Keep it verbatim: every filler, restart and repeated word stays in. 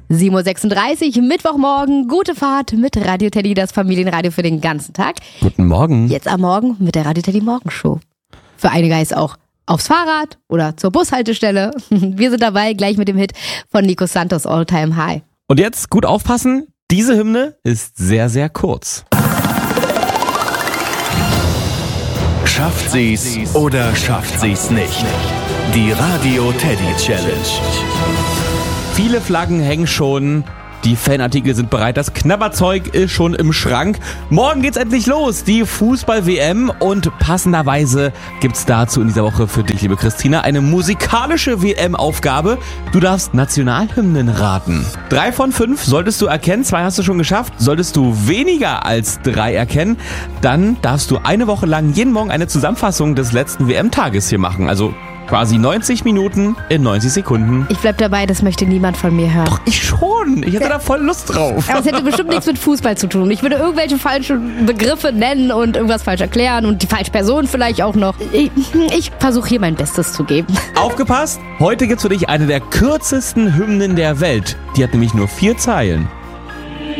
sieben Uhr sechsunddreißig, Mittwochmorgen, gute Fahrt mit Radio Teddy, das Familienradio für den ganzen Tag. Guten Morgen. Jetzt am Morgen mit der Radio Teddy Morgenshow. Für einige heißt auch aufs Fahrrad oder zur Bushaltestelle. Wir sind dabei, gleich mit dem Hit von Nico Santos, All Time High. Und jetzt gut aufpassen, diese Hymne ist sehr, sehr kurz. Schafft sie's oder schafft sie's nicht? Die Radio Teddy Challenge. Viele Flaggen hängen schon, die Fanartikel sind bereit, das Knabberzeug ist schon im Schrank. Morgen geht's endlich los, die Fußball-W M, und passenderweise gibt's dazu in dieser Woche für dich, liebe Christina, eine musikalische W M-Aufgabe. Du darfst Nationalhymnen raten. Drei von fünf solltest du erkennen, zwei hast du schon geschafft. Solltest du weniger als drei erkennen, dann darfst du eine Woche lang jeden Morgen eine Zusammenfassung des letzten W M-Tages hier machen. Also quasi neunzig Minuten in neunzig Sekunden. Ich bleib dabei, das möchte niemand von mir hören. Doch, ich schon. Ich hätte da voll Lust drauf. Aber es hätte bestimmt nichts mit Fußball zu tun. Ich würde irgendwelche falschen Begriffe nennen und irgendwas falsch erklären und die falsche Person vielleicht auch noch. Ich, ich versuche hier mein Bestes zu geben. Aufgepasst! Heute gibt's für dich eine der kürzesten Hymnen der Welt. Die hat nämlich nur vier Zeilen.